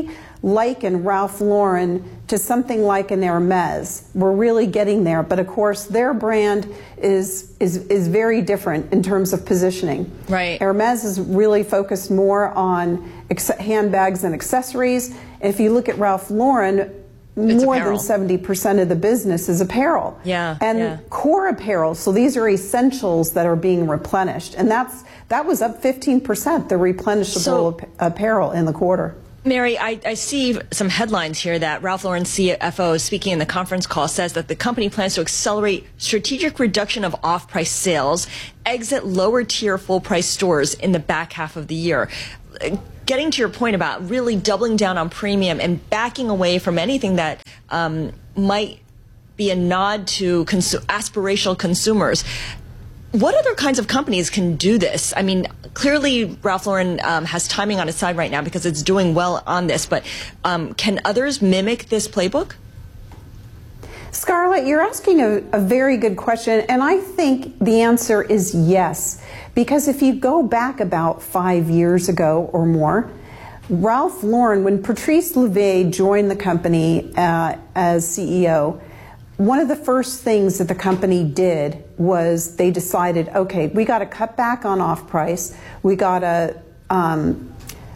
liken Ralph Lauren to something like an Hermes. We're really getting there, but of course their brand is is is very different in terms of positioning. Right. Hermes is really focused more on ex- handbags and accessories. If you look at Ralph Lauren, It's more apparel. than seventy percent of the business is apparel. Yeah, And yeah. core apparel, so these are essentials that are being replenished. And that's that was up fifteen percent, the replenishable So- ap- apparel in the quarter. Mary, I, I see some headlines here that Ralph Lauren C F O, speaking in the conference call, says that the company plans to accelerate strategic reduction of off-price sales, exit lower-tier full-price stores in the back half of the year. Getting to your point about really doubling down on premium and backing away from anything that um, might be a nod to cons- aspirational consumers. What other kinds of companies can do this? I mean, clearly Ralph Lauren um, has timing on its side right now because it's doing well on this, but um, can others mimic this playbook? Scarlett, you're asking a, a very good question, and I think the answer is yes. Because if you go back about five years ago or more, Ralph Lauren, when Patrice Louvet joined the company uh, as C E O, one of the first things that the company did was they decided, okay, we got to cut back on off-price. We got to um,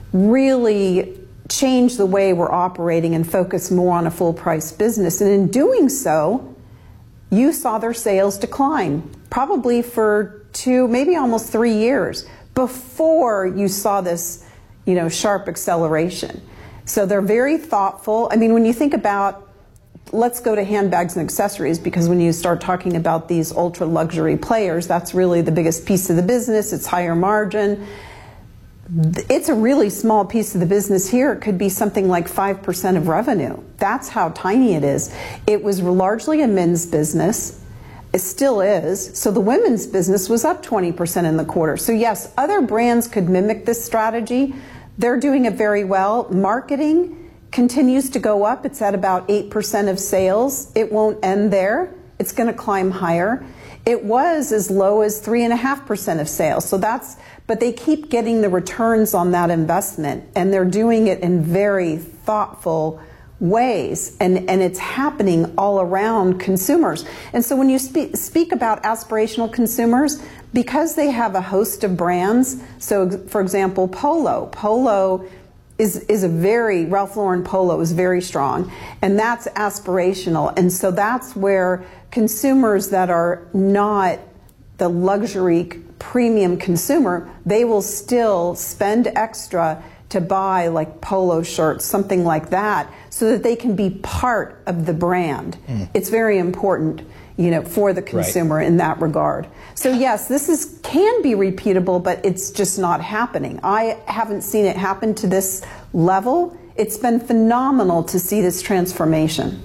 really change the way we're operating and focus more on a full-price business. And in doing so, you saw their sales decline, probably for two, maybe almost three years before you saw this, you know, sharp acceleration. So they're very thoughtful. I mean, when you think about, let's go to handbags and accessories, because when you start talking about these ultra luxury players, that's really the biggest piece of the business. It's higher margin. It's a really small piece of the business here. It could be something like five percent of revenue. That's how tiny it is. It was largely a men's business. It still is. So the women's business was up twenty percent in the quarter. So yes, other brands could mimic this strategy. They're doing it very well. Marketing continues to go up. It's at about eight percent of sales. It won't end there. It's going to climb higher. It was as low as three point five percent of sales. So that's, but they keep getting the returns on that investment, and they're doing it in very thoughtful ways, and, and it's happening all around consumers. And so when you speak, speak about aspirational consumers, because they have a host of brands, so for example, Polo, Polo is, is a very, Ralph Lauren Polo is very strong, and that's aspirational. And so that's where consumers that are not the luxury premium consumer, they will still spend extra to buy like polo shirts, something like that, so that they can be part of the brand. Mm. It's very important, you know, for the consumer right. in that regard. So yes, this is can be repeatable, but it's just not happening. I haven't seen it happen to this level. It's been phenomenal to see this transformation.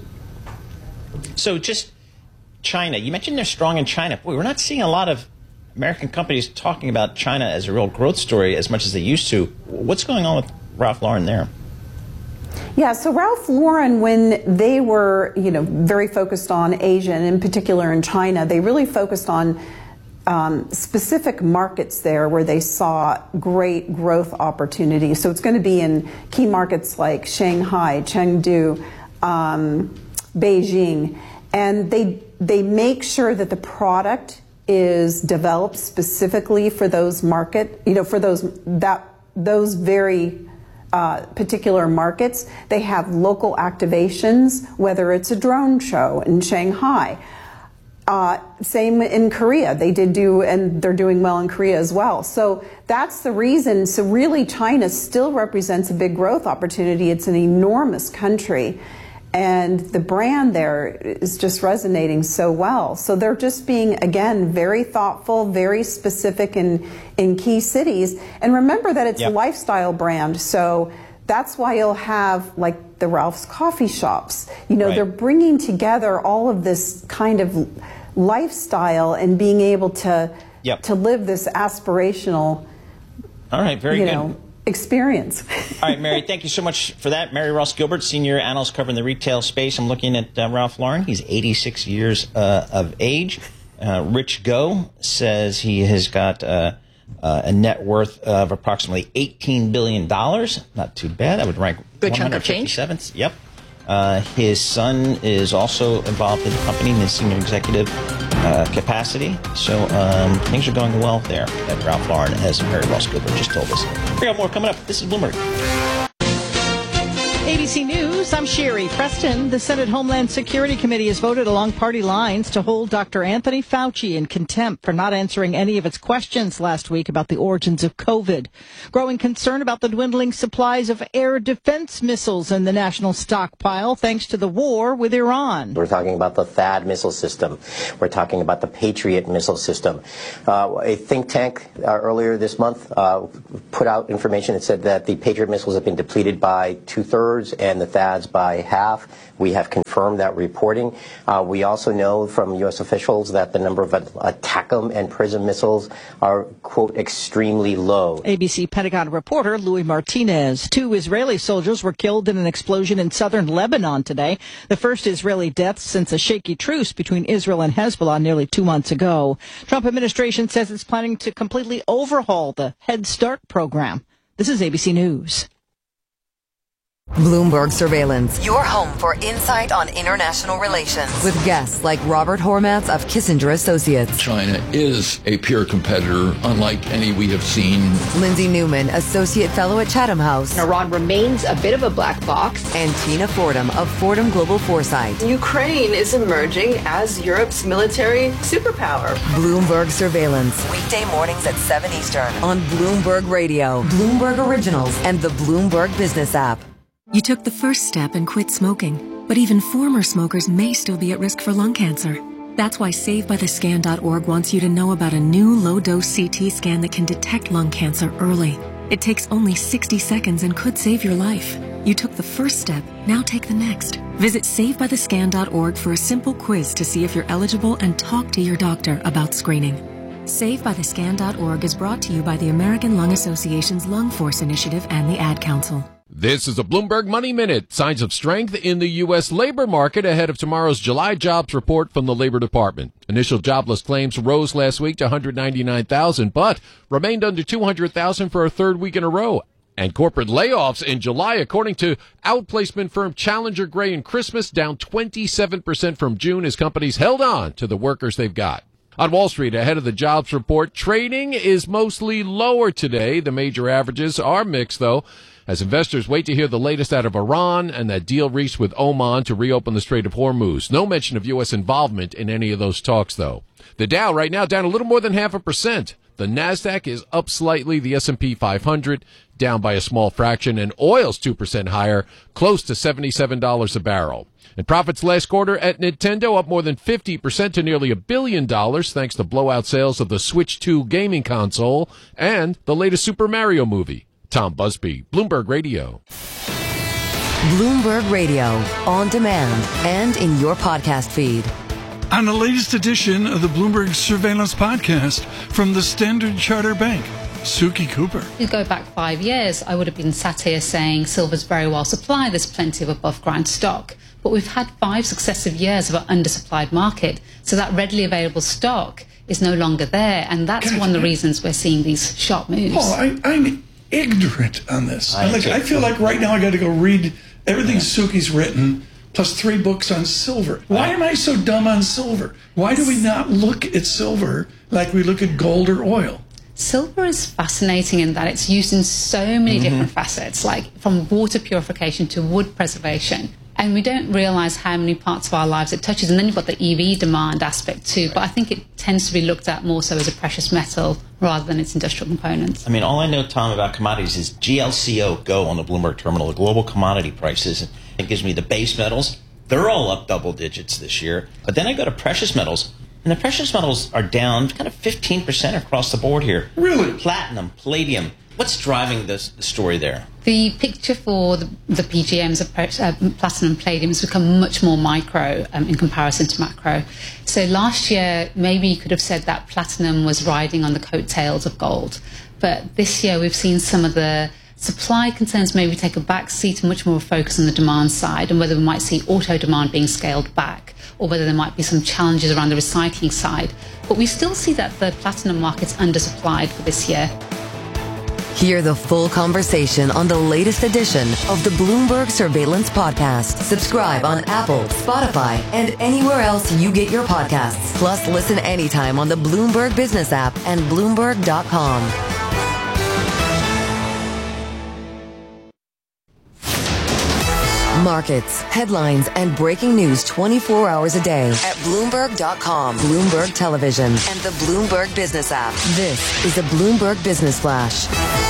So just China, you mentioned they're strong in China. Boy, we're not seeing a lot of American companies talking about China as a real growth story as much as they used to. What's going on with Ralph Lauren there? Yeah, so Ralph Lauren, when they were, you know, very focused on Asia, and in particular in China, they really focused on um, specific markets there where they saw great growth opportunities. So it's going to be in key markets like Shanghai, Chengdu, um, Beijing, and they they make sure that the product is developed specifically for those market, you know, for those that those very uh, particular markets. They have local activations, whether it's a drone show in Shanghai. Uh, same in Korea. They did do, and they're doing well in Korea as well. So that's the reason. So really, China still represents a big growth opportunity. It's an enormous country. And the brand there is just resonating so well. So they're just being, again, very thoughtful, very specific in, in key cities. And remember that it's yep. a lifestyle brand. So that's why you'll have, like, the Ralph's coffee shops. You know, right. they're bringing together all of this kind of lifestyle and being able to, yep. to live this aspirational, all right, very you good. know, experience. All right, Mary, thank you so much for that. Mary Ross Gilbert, senior analyst covering the retail space. I'm looking at uh, Ralph Lauren. He's eighty-six years uh, of age. Uh, Rich Go says he has got uh, uh, a net worth of approximately eighteen billion dollars. Not too bad. That would rank good chunk of change. Yep. Uh, his son is also involved in the company in the senior executive uh, capacity. So um, things are going well there at Ralph Lauren, as Mary Ross Goodwin just told us. We got more coming up. This is Bloomberg. A B C News, I'm Sherry Preston. The Senate Homeland Security Committee has voted along party lines to hold Doctor Anthony Fauci in contempt for not answering any of its questions last week about the origins of COVID. Growing concern about the dwindling supplies of air defense missiles in the national stockpile thanks to the war with Iran. We're talking about the THAAD missile system. We're talking about the Patriot missile system. Uh, a think tank uh, earlier this month uh, put out information that said that the Patriot missiles have been depleted by two-thirds and the THAADs by half. We have confirmed that reporting. Uh, we also know from U S officials that the number of ATACMS and PRISM missiles are, quote, extremely low. A B C Pentagon reporter Louis Martinez. Two Israeli soldiers were killed in an explosion in southern Lebanon today. The first Israeli death since a shaky truce between Israel and Hezbollah nearly two months ago. Trump administration says it's planning to completely overhaul the Head Start program. This is A B C News. Bloomberg Surveillance, your home for insight on international relations, with guests like Robert Hormats of Kissinger Associates. China is a peer competitor, unlike any we have seen. Lindsay Newman, Associate Fellow at Chatham House. Iran remains a bit of a black box. And Tina Fordham of Fordham Global Foresight. Ukraine is emerging as Europe's military superpower. Bloomberg Surveillance, weekday mornings at seven Eastern on Bloomberg Radio, Bloomberg Originals, and the Bloomberg Business app. You took the first step and quit smoking, but even former smokers may still be at risk for lung cancer. That's why Save By The Scan dot org wants you to know about a new low-dose C T scan that can detect lung cancer early. It takes only sixty seconds and could save your life. You took the first step, now take the next. Visit Save By The Scan dot org for a simple quiz to see if you're eligible and talk to your doctor about screening. Save By The Scan dot org is brought to you by the American Lung Association's Lung Force Initiative and the Ad Council. This is a Bloomberg Money Minute. Signs of strength in the U S labor market ahead of tomorrow's July jobs report from the Labor Department. Initial jobless claims rose last week to one hundred ninety-nine thousand, but remained under two hundred thousand for a third week in a row. And corporate layoffs in July, according to outplacement firm Challenger Gray and Christmas, down twenty-seven percent from June as companies held on to the workers they've got. On Wall Street, ahead of the jobs report, trading is mostly lower today. The major averages are mixed, though, as investors wait to hear the latest out of Iran and that deal reached with Oman to reopen the Strait of Hormuz. No mention of U S involvement in any of those talks, though. The Dow right now down a little more than half a percent. The Nasdaq is up slightly. The S and P five hundred down by a small fraction, and oil's two percent higher, close to seventy-seven dollars a barrel. And profits last quarter at Nintendo up more than fifty percent to nearly a billion dollars thanks to blowout sales of the Switch two gaming console and the latest Super Mario movie. Tom Busby, Bloomberg Radio. Bloomberg Radio, on demand and in your podcast feed. On the latest edition of the Bloomberg Surveillance Podcast from the Standard Chartered Bank, Suki Cooper. If you go back five years, I would have been sat here saying silver's very well supplied, there's plenty of above ground stock. But we've had five successive years of an undersupplied market, so that readily available stock is no longer there, and that's Guys, one of the reasons we're seeing these sharp moves. Paul, I, I'm ignorant on this. I, like, I feel like right now I got to go read everything yeah. Suki's written, plus three books on silver. Why am I so dumb on silver? Why do we not look at silver like we look at gold or oil? Silver is fascinating in that it's used in so many mm-hmm. different facets, like from water purification to wood preservation. And we don't realize how many parts of our lives it touches. And then you've got the E V demand aspect too. But I think it tends to be looked at more so as a precious metal rather than its industrial components. I mean, all I know, Tom, about commodities is G L C O Go on the Bloomberg terminal, the global commodity prices. It gives me the base metals. They're all up double digits this year. But then I go to precious metals. And the precious metals are down kind of fifteen percent across the board here. Really? Platinum, palladium. What's driving this, the story there? The picture for the, the P G Ms of uh, platinum and palladium has become much more micro um, in comparison to macro. So last year, maybe you could have said that platinum was riding on the coattails of gold. But this year, we've seen some of the supply concerns maybe take a back seat and much more focus on the demand side and whether we might see auto demand being scaled back or whether there might be some challenges around the recycling side. But we still see that the platinum market's undersupplied for this year. Hear the full conversation on the latest edition of the Bloomberg Surveillance Podcast. Subscribe on Apple, Spotify, and anywhere else you get your podcasts. Plus, listen anytime on the Bloomberg Business app and Bloomberg dot com. Markets, headlines, and breaking news twenty-four hours a day at Bloomberg dot com, Bloomberg Television, and the Bloomberg Business app. This is a Bloomberg Business Flash.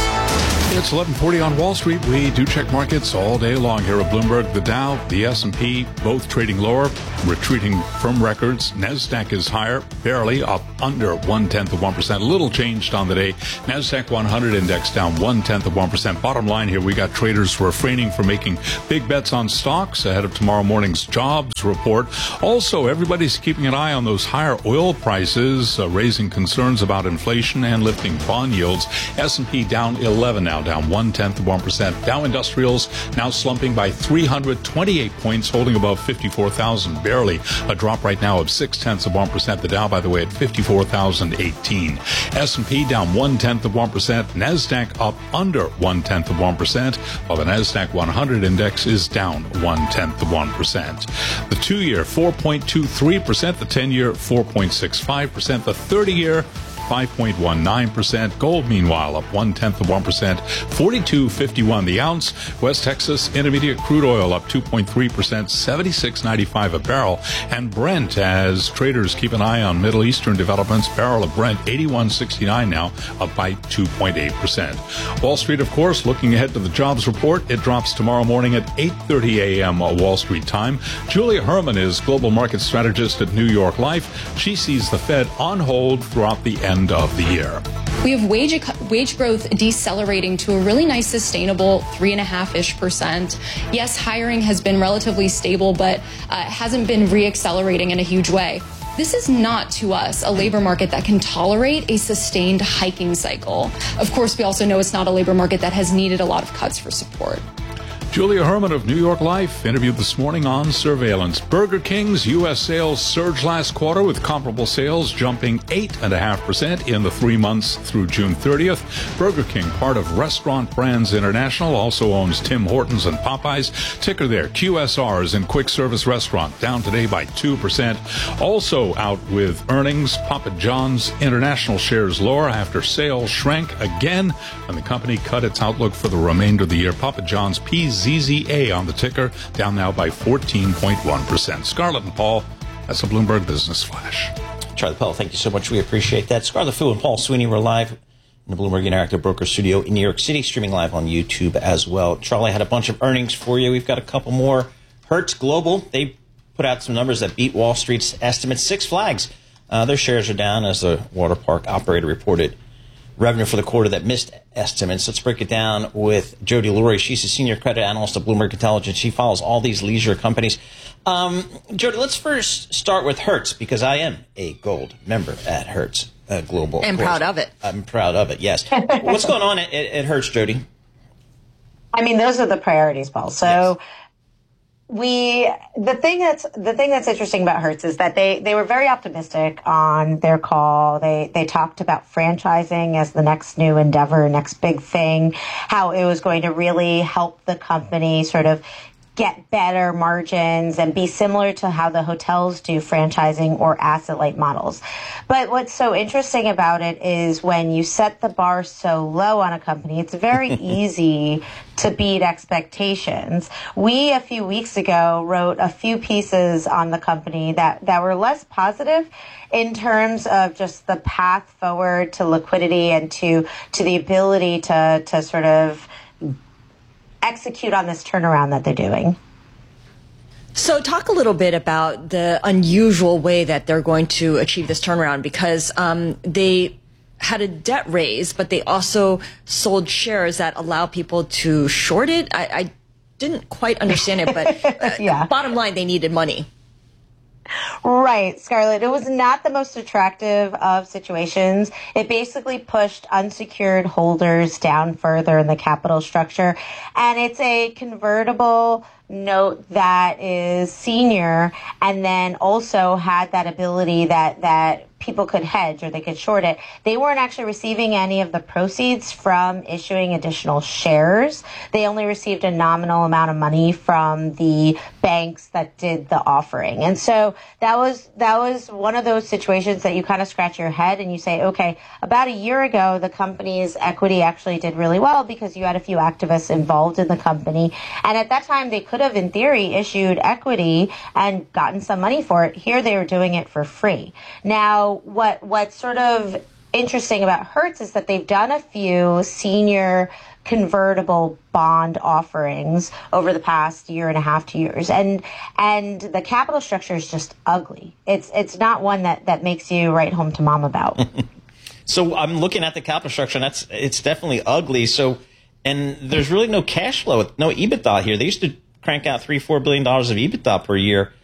It's eleven forty on Wall Street. We do check markets all day long here at Bloomberg. The Dow, the S and P, both trading lower, retreating from records. NASDAQ is higher, barely up under one-tenth of one percent. A little changed on the day. NASDAQ one hundred index down one-tenth of one percent. Bottom line here, we got traders refraining from making big bets on stocks ahead of tomorrow morning's jobs report. Also, everybody's keeping an eye on those higher oil prices, uh, raising concerns about inflation and lifting bond yields. S and P down eleven now, down one-tenth of one percent. Dow Industrials now slumping by three hundred twenty-eight points, holding above fifty-four thousand, barely. A drop right now of six-tenths of one percent. The Dow, by the way, at fifty-four thousand eighteen. S and P down one-tenth of one percent. NASDAQ up under one-tenth of one percent, while the NASDAQ one hundred index is down one-tenth of one percent. The two-year, four point two three percent. The ten-year, four point six five percent. The thirty-year, five point one nine percent. Gold, meanwhile, up one-tenth of one percent, forty-two fifty-one the ounce. West Texas Intermediate crude oil up two point three percent, seventy-six ninety-five a barrel. And Brent, as traders keep an eye on Middle Eastern developments, barrel of Brent eighty-one sixty-nine now, up by two point eight percent. Wall Street, of course, looking ahead to the jobs report. It drops tomorrow morning at eight thirty a.m. Wall Street time. Julia Herman is global market strategist at New York Life. She sees the Fed on hold throughout the end of the year. We have wage wage growth decelerating to a really nice, sustainable three and a half ish percent. Yes, hiring has been relatively stable, but uh, hasn't been reaccelerating in a huge way. This is not, to us, a labor market that can tolerate a sustained hiking cycle. Of course, we also know it's not a labor market that has needed a lot of cuts for support. Julia Herman of New York Life interviewed this morning on surveillance. Burger King's U S sales surged last quarter, with comparable sales jumping eight point five percent in the three months through June thirtieth. Burger King, part of Restaurant Brands International, also owns Tim Hortons and Popeyes. Ticker there, Q S R, is in quick service restaurant, down today by two percent. Also out with earnings, Papa John's International shares lower after sales shrank again, and the company cut its outlook for the remainder of the year. Papa John's P Z Z A on the ticker, down now by fourteen point one percent. Scarlett and Paul, that's a Bloomberg Business Flash. Charlie Powell, thank you so much. We appreciate that. Scarlett Fu and Paul Sweeney, we're live in the Bloomberg Interactive Broker Studio in New York City, streaming live on YouTube as well. Charlie had a bunch of earnings for you. We've got a couple more. Hertz Global, they put out some numbers that beat Wall Street's estimates. Six Flags, uh, their shares are down as the water park operator reported revenue for the quarter that missed estimates. Let's break it down with Jody Lurie. She's a senior credit analyst at Bloomberg Intelligence. She follows all these leisure companies. Um, Jody, let's first start with Hertz, because I am a gold member at Hertz uh, Global. And proud of it. I'm proud of it, yes. What's going on at, at Hertz, Jody? I mean, those are the priorities, Paul. So yes. We the thing that's the thing that's interesting about Hertz is that they, they were very optimistic on their call. They they talked about franchising as the next new endeavor, next big thing, how it was going to really help the company sort of get better margins and be similar to how the hotels do franchising or asset-light models. But what's so interesting about it is when you set the bar so low on a company, it's very easy to beat expectations. We, a few weeks ago, wrote a few pieces on the company that, that were less positive in terms of just the path forward to liquidity and to, to the ability to, to sort of execute on this turnaround that they're doing. So talk a little bit about the unusual way that they're going to achieve this turnaround, because um, they had a debt raise, but they also sold shares that allow people to short it. I, I didn't quite understand it, but uh, yeah. Bottom line, they needed money. Right, Scarlett. It was not the most attractive of situations. It basically pushed unsecured holders down further in the capital structure. And it's a convertible note that is senior and then also had that ability that, that people could hedge or they could short it. They weren't actually receiving any of the proceeds from issuing additional shares. They only received a nominal amount of money from the banks that did the offering. And so that was, that was one of those situations that you kind of scratch your head and you say, okay, about a year ago, the company's equity actually did really well because you had a few activists involved in the company. And at that time, they could have, in theory, issued equity and gotten some money for it. Here, they were doing it for free. Now, what what's sort of interesting about Hertz is that they've done a few senior convertible bond offerings over the past year and a half, two years, and and the capital structure is just ugly. It's it's not one that that makes you write home to mom about. So I'm looking at the capital structure, and that's it's definitely ugly. So, and there's really no cash flow, no EBITDA here. They used to crank out three, four billion dollars of EBITDA per year.